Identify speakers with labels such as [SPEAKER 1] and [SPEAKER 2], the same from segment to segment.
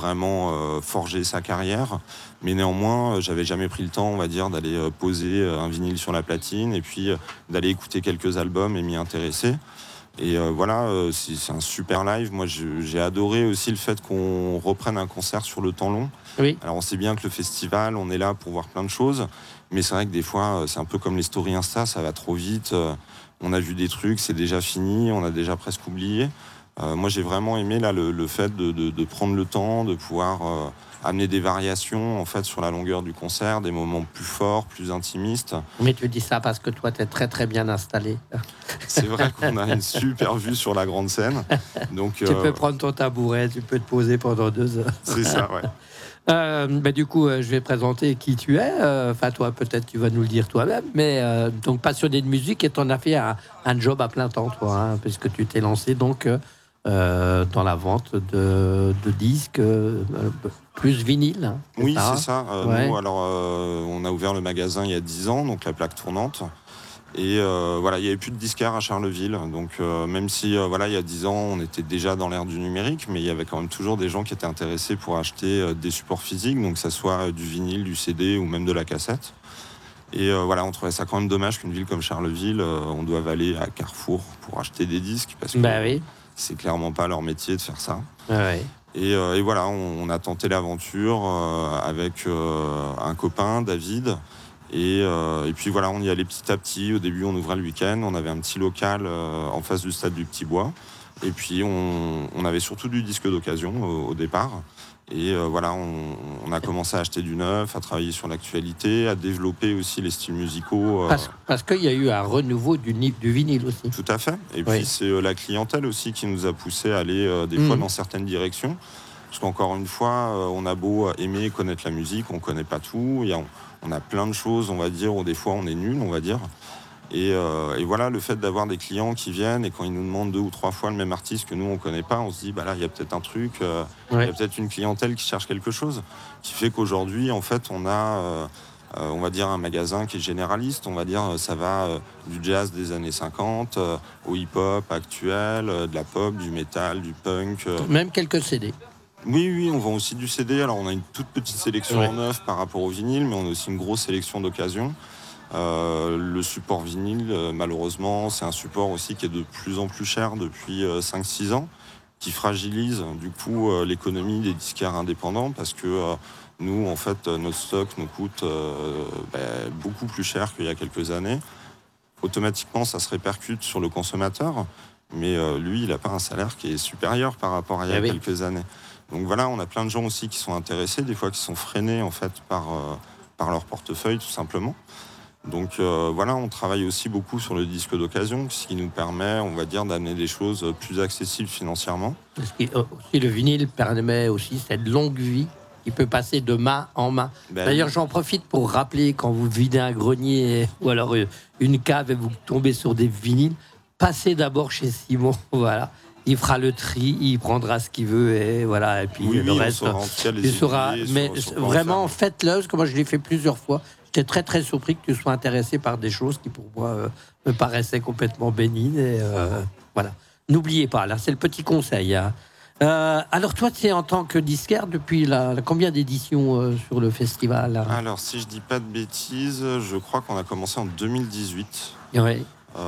[SPEAKER 1] vraiment forger sa carrière. Mais néanmoins, j'avais jamais pris le temps, on va dire, d'aller poser un vinyle sur la platine et puis d'aller écouter quelques albums et m'y intéresser. Et c'est un super live. Moi, j'ai adoré aussi le fait qu'on reprenne un concert sur le temps long.
[SPEAKER 2] Oui.
[SPEAKER 1] Alors, on sait bien que le festival, on est là pour voir plein de choses. Mais c'est vrai que des fois, c'est un peu comme les stories Insta, ça va trop vite. On a vu des trucs, c'est déjà fini, on a déjà presque oublié. Moi, j'ai vraiment aimé là, le fait de prendre le temps, de pouvoir amener des variations en fait, sur la longueur du concert, des moments plus forts, plus intimistes.
[SPEAKER 2] Mais tu dis ça parce que toi, tu es très très bien installé.
[SPEAKER 1] C'est vrai qu'on a une super vue sur la grande scène. Donc,
[SPEAKER 2] tu peux prendre ton tabouret, tu peux te poser pendant 2 heures.
[SPEAKER 1] C'est ça, ouais.
[SPEAKER 2] Du coup, je vais présenter qui tu es. Enfin, toi, peut-être tu vas nous le dire toi-même. Mais donc, passionné de musique et tu en as fait un job à plein temps, toi, hein, puisque tu t'es lancé donc dans la vente de disques, plus vinyle. Hein,
[SPEAKER 1] oui, c'est ça.
[SPEAKER 2] Ouais.
[SPEAKER 1] Nous, alors, on a ouvert le magasin il y a 10 ans, donc la plaque tournante. Et il n'y avait plus de disquaire à Charleville. Donc, même si, il y a 10 ans, on était déjà dans l'ère du numérique, mais il y avait quand même toujours des gens qui étaient intéressés pour acheter des supports physiques, donc que ça soit du vinyle, du CD ou même de la cassette. Et on trouvait ça quand même dommage qu'une ville comme Charleville, on doive aller à Carrefour pour acheter des disques, parce que
[SPEAKER 2] oui.
[SPEAKER 1] c'est clairement pas leur métier de faire ça.
[SPEAKER 2] Ouais.
[SPEAKER 1] Et on a tenté l'aventure avec un copain, David. Et puis on y allait petit à petit. Au début, on ouvrait le week-end. On avait un petit local en face du stade du Petit Bois. Et puis, on avait surtout du disque d'occasion au départ. Et on a commencé à acheter du neuf, à travailler sur l'actualité, à développer aussi les styles musicaux.
[SPEAKER 2] Parce qu'il y a eu un renouveau du vinyle aussi.
[SPEAKER 1] Tout à fait. Et puis, c'est la clientèle aussi qui nous a poussé à aller des fois dans certaines directions. Parce qu'encore une fois, on a beau aimer connaître la musique, on ne connaît pas tout. On a plein de choses, on va dire, où des fois on est nul, on va dire. Et le fait d'avoir des clients qui viennent et quand ils nous demandent 2 ou 3 fois le même artiste que nous on connaît pas, on se dit là il y a peut-être un truc, il y a peut-être une clientèle qui cherche quelque chose, qui fait qu'aujourd'hui en fait on a on va dire un magasin qui est généraliste, on va dire ça va du jazz des années 50 au hip-hop actuel, de la pop, du métal, du punk.
[SPEAKER 2] Même quelques CD.
[SPEAKER 1] Oui, on vend aussi du CD. Alors, on a une toute petite sélection en neuf par rapport au vinyle, mais on a aussi une grosse sélection d'occasion. Le support vinyle, malheureusement, c'est un support aussi qui est de plus en plus cher depuis 5-6 ans, qui fragilise du coup l'économie des disquaires indépendants parce que nous, en fait, notre stock nous coûte beaucoup plus cher qu'il y a quelques années. Automatiquement, ça se répercute sur le consommateur, mais lui, il n'a pas un salaire qui est supérieur par rapport à il y a quelques années. Donc on a plein de gens aussi qui sont intéressés, des fois qui sont freinés en fait par leur portefeuille tout simplement. Donc on travaille aussi beaucoup sur le disque d'occasion, ce qui nous permet, on va dire, d'amener des choses plus accessibles financièrement.
[SPEAKER 2] Aussi, le vinyle permet aussi cette longue vie qui peut passer de main en main. D'ailleurs, j'en profite pour rappeler, quand vous videz un grenier ou alors une cave et vous tombez sur des vinyles, passez d'abord chez Simon, voilà. Il fera le tri, il prendra ce qu'il veut et voilà. Et puis le reste, il saura. Mais vraiment, faites-le, parce que moi je l'ai fait plusieurs fois. J'étais très très surpris que tu sois intéressé par des choses qui pour moi me paraissaient complètement bénignes. Et, voilà. N'oubliez pas, là c'est le petit conseil. Hein. Alors toi, tu es en tant que disquaire depuis combien d'éditions sur le festival là ?
[SPEAKER 1] Alors si je dis pas de bêtises, je crois qu'on a commencé en 2018.
[SPEAKER 2] Oui.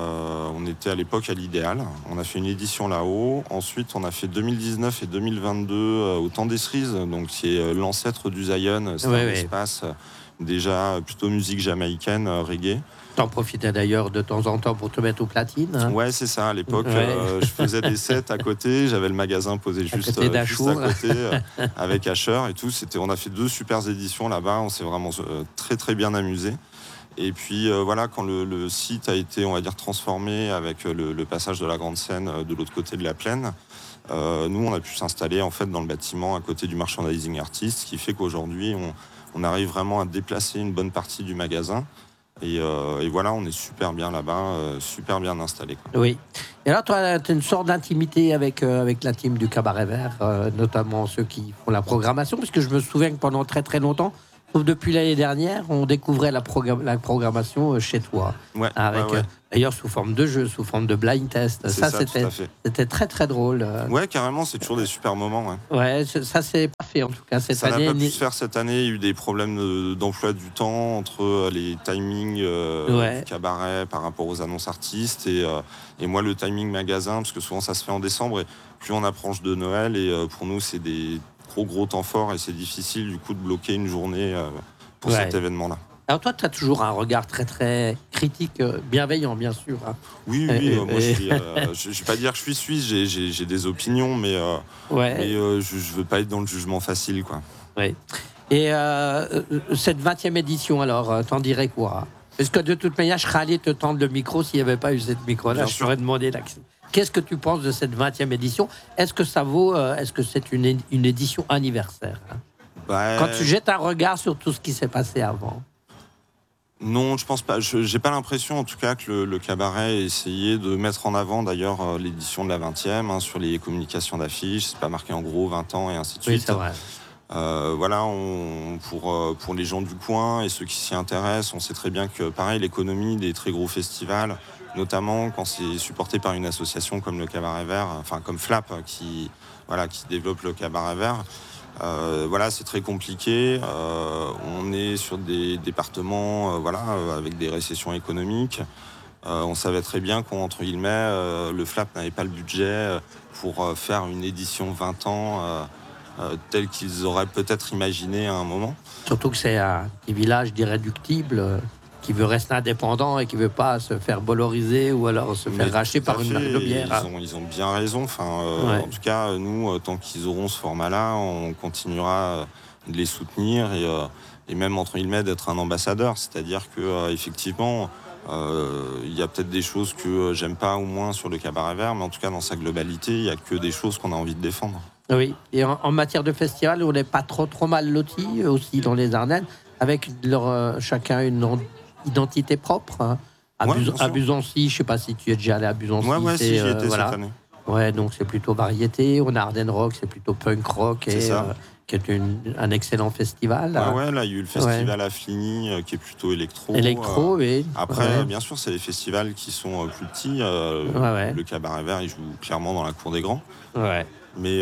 [SPEAKER 1] On était à l'époque à l'Idéal. On a fait une édition là-haut. Ensuite, on a fait 2019 et 2022 au Temps des Cerises, donc qui est l'ancêtre du Zion. C'est un espace déjà plutôt musique jamaïcaine, reggae.
[SPEAKER 2] T'en profitais d'ailleurs de temps en temps pour te mettre aux platines. Hein.
[SPEAKER 1] Ouais, c'est ça. À l'époque, je faisais des sets à côté. J'avais le magasin posé juste à côté avec Asher et tout. On a fait 2 super éditions là-bas. On s'est vraiment très très bien amusé. Et puis quand le site a été, on va dire, transformé avec le passage de la grande scène de l'autre côté de la plaine, nous, on a pu s'installer en fait dans le bâtiment à côté du merchandising artist, ce qui fait qu'aujourd'hui, on arrive vraiment à déplacer une bonne partie du magasin. Et on est super bien là-bas, super bien installé. Quoi.
[SPEAKER 2] Oui. Et alors, toi, tu as une sorte d'intimité avec la team du Cabaret Vert, notamment ceux qui font la programmation, parce que je me souviens que pendant très très longtemps, Sauf depuis l'année dernière, on découvrait la programmation chez toi.
[SPEAKER 1] Ouais,
[SPEAKER 2] avec,
[SPEAKER 1] ouais.
[SPEAKER 2] D'ailleurs, sous forme de jeu, sous forme de blind test.
[SPEAKER 1] Ça,
[SPEAKER 2] c'était très, très drôle.
[SPEAKER 1] Ouais, carrément, c'est toujours des super moments.
[SPEAKER 2] Ouais, ça, c'est pas fait, en tout cas, cette année.
[SPEAKER 1] Ça n'a pas pu se faire cette année. Il y a eu des problèmes d'emploi du temps entre les timings du cabaret par rapport aux annonces artistes et moi, le timing magasin, parce que souvent, ça se fait en décembre. Et plus on approche de Noël, et pour nous, c'est des gros temps forts et c'est difficile, du coup, de bloquer une journée pour cet événement-là.
[SPEAKER 2] Alors toi, tu as toujours un regard très très critique, bienveillant bien sûr. Hein.
[SPEAKER 1] Oui, moi je ne vais pas dire que je suis suisse, j'ai des opinions, mais je ne veux pas être dans le jugement facile, quoi.
[SPEAKER 2] Ouais. Et cette 20e édition, alors, t'en dirais quoi? Parce que de toute manière, je serais allé te tendre le micro s'il n'y avait pas eu cette micro-là, je t'aurais demandé l'accès. Qu'est-ce que tu penses de cette 20e édition? Est-ce que ça vaut, est-ce que c'est une édition anniversaire, hein? Quand tu jettes un regard sur tout ce qui s'est passé avant.
[SPEAKER 1] Non, je pense pas. J'ai pas l'impression, en tout cas, que le cabaret ait essayé de mettre en avant, d'ailleurs, l'édition de la 20e, sur les communications d'affiches. C'est pas marqué en gros 20 ans et ainsi de suite.
[SPEAKER 2] Oui, c'est vrai.
[SPEAKER 1] Voilà, pour les gens du coin et ceux qui s'y intéressent, on sait très bien que, pareil, l'économie des très gros festivals, notamment quand c'est supporté par une association comme le Cabaret Vert, enfin comme FLAP, qui développe le Cabaret Vert. C'est très compliqué. On est sur des départements avec des récessions économiques. On savait très bien qu'entre guillemets, le FLAP n'avait pas le budget pour faire une édition 20 ans telle qu'ils auraient peut-être imaginé à un moment.
[SPEAKER 2] Surtout que c'est un petit village d'irréductibles qui veut rester indépendant et qui ne veut pas se faire bolloriser ou alors se faire racheter par une marque de bière.
[SPEAKER 1] Ils ont bien raison. En tout cas, nous, tant qu'ils auront ce format-là, on continuera de les soutenir et même, entre guillemets, d'être un ambassadeur. C'est-à-dire qu'effectivement, il y a peut-être des choses que j'aime pas ou moins sur le Cabaret Vert, mais en tout cas, dans sa globalité, il n'y a que des choses qu'on a envie de défendre.
[SPEAKER 2] Oui, et en matière de festival, on n'est pas trop mal lotis aussi dans les Ardennes, avec chacun une identité propre. Hein. À Buzancy, je ne sais pas si tu es déjà allé à Buzancy.
[SPEAKER 1] Oui, j'y étais cette année.
[SPEAKER 2] Ouais, donc c'est plutôt variété. On a Ardennes Rock, c'est plutôt punk rock, qui est un excellent festival.
[SPEAKER 1] Là, il y a eu le festival à Fligny, qui est plutôt électro.
[SPEAKER 2] Oui.
[SPEAKER 1] Après, bien sûr, c'est les festivals qui sont plus petits. Le Cabaret Vert, il joue clairement dans la cour des grands.
[SPEAKER 2] Ouais.
[SPEAKER 1] Mais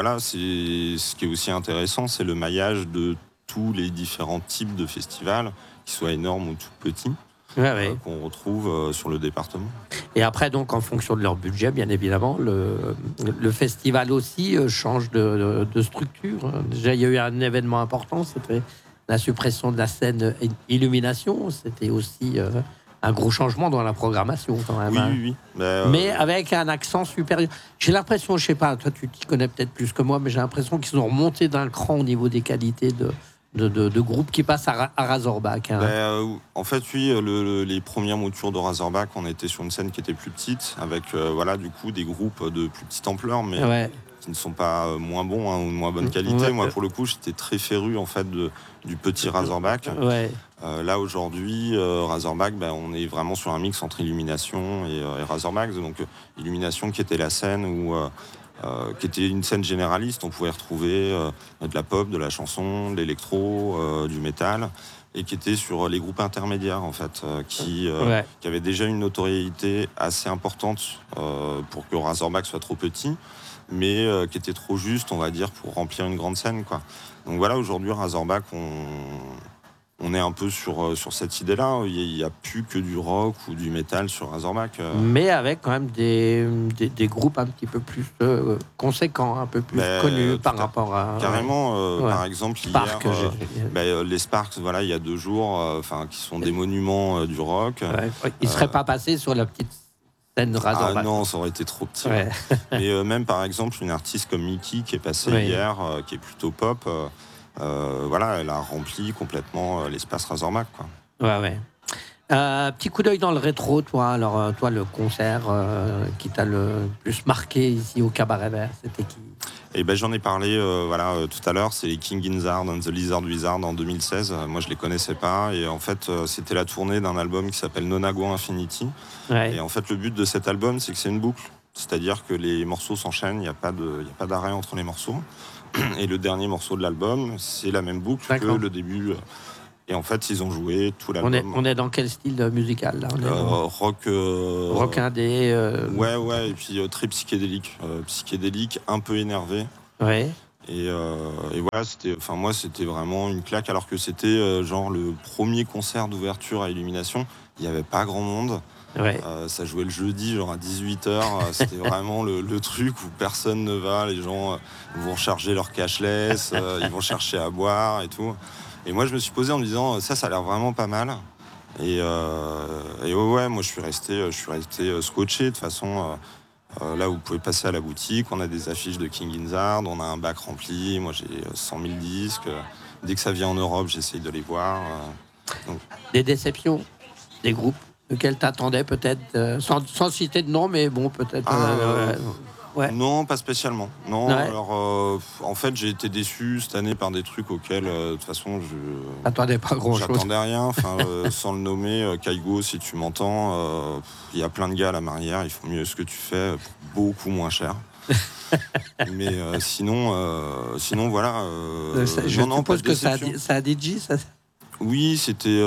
[SPEAKER 1] ce qui est aussi intéressant, c'est le maillage de tous les différents types de festivals, qu'ils soient énormes ou tout petits, qu'on retrouve sur le département.
[SPEAKER 2] Et après, donc, en fonction de leur budget, bien évidemment, le festival aussi change de structure. Déjà, il y a eu un événement important, c'était la suppression de la scène illumination. C'était aussi un gros changement dans la programmation, quand même.
[SPEAKER 1] Oui.
[SPEAKER 2] Mais avec un accent supérieur. J'ai l'impression, je sais pas, toi tu t'y connais peut-être plus que moi, mais j'ai l'impression qu'ils ont remonté d'un cran au niveau des qualités de groupes qui passent à Razorback. Hein.
[SPEAKER 1] En fait, oui, les premières moutures de Razorback, on était sur une scène qui était plus petite, avec du coup des groupes de plus petite ampleur, mais qui ne sont pas moins bons ou de moins bonne qualité. Moi, pour le coup, j'étais très féru en fait du petit Razorback. Là aujourd'hui, Razorback, on est vraiment sur un mix entre Illumination et Razorback. Donc Illumination qui était la scène qui était une scène généraliste, on pouvait retrouver de la pop, de la chanson, de l'électro, du métal, et qui était sur les groupes intermédiaires en fait, qui avaient déjà une notoriété assez importante pour que Razorback soit trop petit, mais qui était trop juste, on va dire, pour remplir une grande scène, quoi. Donc voilà, aujourd'hui Razorback, on est un peu sur cette idée-là. Il n'y a plus que du rock ou du métal sur Razorback.
[SPEAKER 2] Mais avec quand même des groupes un petit peu plus conséquents, un peu plus connus par rapport à...
[SPEAKER 1] Carrément, par exemple,
[SPEAKER 2] Spark,
[SPEAKER 1] les Sparks, il y a 2 jours, qui sont des monuments du rock.
[SPEAKER 2] Ils ne seraient pas passés sur la petite scène de Razorback.
[SPEAKER 1] Ah non, ça aurait été trop petit. Mais même, par exemple, une artiste comme Mickey qui est passée hier, qui est plutôt pop... elle a rempli complètement l'espace Razorback, quoi.
[SPEAKER 2] Petit coup d'œil dans le rétro, toi. Alors, toi, le concert qui t'a le plus marqué ici au Cabaret Vert, c'était qui?
[SPEAKER 1] J'en ai parlé tout à l'heure. C'est les King Gizzard and the Lizard Wizard en 2016. Moi, je les connaissais pas. Et en fait, c'était la tournée d'un album qui s'appelle Nonago Infinity. Et en fait, le but de cet album, c'est que c'est une boucle. C'est-à-dire que les morceaux s'enchaînent. Il n'y a pas d'arrêt entre les morceaux. Et le dernier morceau de l'album, c'est la même boucle que le début. Et en fait, ils ont joué tout l'album.
[SPEAKER 2] On est dans quel style musical là?
[SPEAKER 1] Rock
[SPEAKER 2] indé.
[SPEAKER 1] Ouais, et puis très psychédélique. Psychédélique, un peu énervé.
[SPEAKER 2] Ouais.
[SPEAKER 1] Et voilà, moi, c'était vraiment une claque, alors que c'était genre le premier concert d'ouverture à Illumination. Il n'y avait pas grand monde.
[SPEAKER 2] Ouais.
[SPEAKER 1] Ça jouait le jeudi, genre à 18h. C'était vraiment le truc où personne ne va. Les gens vont recharger leur cashless, ils vont chercher à boire et tout. Et moi, je me suis posé en me disant, ça a l'air vraiment pas mal. Et ouais, moi, je suis resté scotché. De toute façon, là, vous pouvez passer à la boutique. On a des affiches de King Gizzard, on a un bac rempli. Moi, j'ai 100 000 disques. Dès que ça vient en Europe, j'essaye de les voir.
[SPEAKER 2] Des déceptions, des groupes auxquels t'attendais peut-être, sans citer de nom, mais bon, peut-être. Ouais.
[SPEAKER 1] Non, pas spécialement. Non,
[SPEAKER 2] ouais.
[SPEAKER 1] Alors en fait, j'ai été déçu cette année par des trucs auxquels, de toute façon,
[SPEAKER 2] j'attendais pas grand-chose.
[SPEAKER 1] J'attendais rien. Enfin, sans le nommer, Kaigo, si tu m'entends, il y a plein de gars à la Marrière. Ils font mieux ce que tu fais, beaucoup moins cher. Mais sinon, voilà.
[SPEAKER 2] Je suppose que ça a DJ, ça.
[SPEAKER 1] Oui, c'était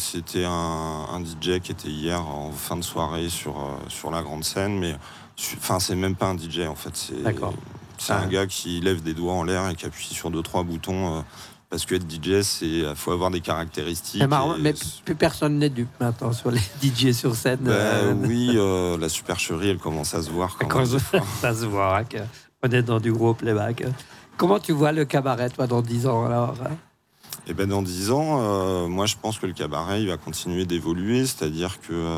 [SPEAKER 1] un DJ qui était hier en fin de soirée sur la grande scène, mais c'est même pas un DJ en fait. C'est un gars qui lève des doigts en l'air et qui appuie sur 2-3 boutons. Parce que être DJ, faut avoir des caractéristiques.
[SPEAKER 2] C'est marrant, mais plus personne n'est dupe maintenant sur les DJ sur scène.
[SPEAKER 1] Oui, la supercherie, elle commence à se voir.
[SPEAKER 2] Ça se voit, on est dans du gros playback. Comment tu vois le cabaret, toi, dans 10 ans alors?
[SPEAKER 1] Eh ben, dans 10 ans, moi, je pense que le cabaret, il va continuer d'évoluer. C'est-à-dire que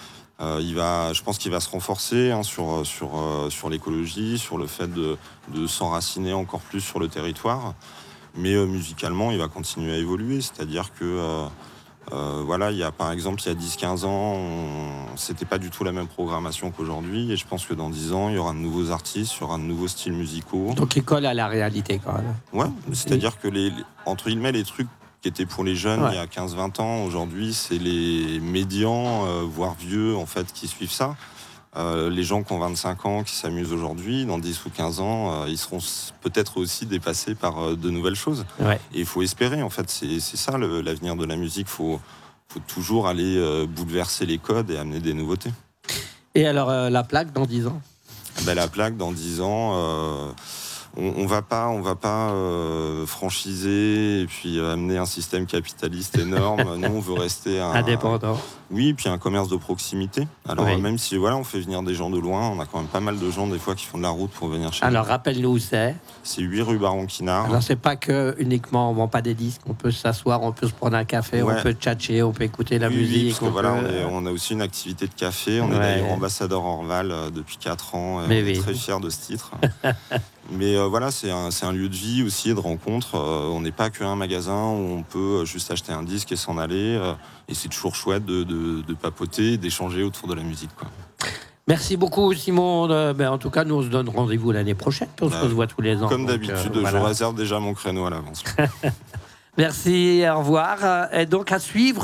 [SPEAKER 1] je pense qu'il va se renforcer sur l'écologie, sur le fait de s'enraciner encore plus sur le territoire. Mais musicalement, il va continuer à évoluer. C'est-à-dire que, par exemple, il y a 10-15 ans, c'était pas du tout la même programmation qu'aujourd'hui. Et je pense que dans 10 ans, il y aura de nouveaux artistes, il y aura de nouveaux styles musicaux.
[SPEAKER 2] Donc, ils collent à la réalité, quand même.
[SPEAKER 1] Ouais, c'est-à-dire que entre guillemets, les trucs qui étaient pour les jeunes il y a 15-20 ans, aujourd'hui, c'est les médians, voire vieux, en fait, qui suivent ça. Les gens qui ont 25 ans, qui s'amusent aujourd'hui, dans 10 ou 15 ans, ils seront peut-être aussi dépassés par de nouvelles choses.
[SPEAKER 2] Ouais.
[SPEAKER 1] Et il faut espérer, en fait, c'est ça l'avenir de la musique. Il faut toujours aller bouleverser les codes et amener des nouveautés.
[SPEAKER 2] Et alors, la plaque dans 10 ans?
[SPEAKER 1] La plaque dans 10 ans... On va pas franchiser et puis amener un système capitaliste énorme. Nous, on veut rester
[SPEAKER 2] indépendant.
[SPEAKER 1] Oui, puis un commerce de proximité. Alors même si on fait venir des gens de loin, on a quand même pas mal de gens des fois qui font de la route pour venir chez nous.
[SPEAKER 2] Alors rappelle-nous où c'est.
[SPEAKER 1] C'est 8 rue Baron-Quinard.
[SPEAKER 2] Alors c'est pas que uniquement on vend pas des disques, on peut s'asseoir, on peut se prendre un café, on peut tchatcher, on peut écouter la musique.
[SPEAKER 1] Parce que on a aussi une activité de café. On est d'ailleurs ambassadeur Orval depuis 4 ans. On est très fiers de ce titre. Mais c'est un lieu de vie aussi et de rencontre. On n'est pas qu'un magasin où on peut juste acheter un disque et s'en aller. Et c'est toujours chouette de papoter, d'échanger autour de la musique, quoi.
[SPEAKER 2] Merci beaucoup, Simon. En tout cas, nous, on se donne rendez-vous l'année prochaine. On se voit tous les ans.
[SPEAKER 1] Comme d'habitude, je réserve déjà mon créneau à l'avance.
[SPEAKER 2] Merci, au revoir. Et donc, à suivre,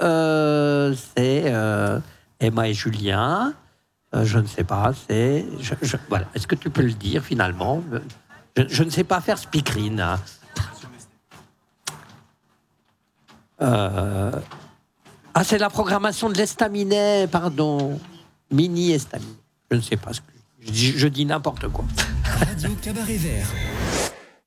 [SPEAKER 2] c'est Emma et Julien. Je ne sais pas, voilà. Est-ce que tu peux le dire finalement? Je ne sais pas faire speakerine. C'est la programmation de l'Estaminet, pardon. Mini Estaminet. Je ne sais pas ce que je dis n'importe quoi.
[SPEAKER 3] Radio Cabaret Vert.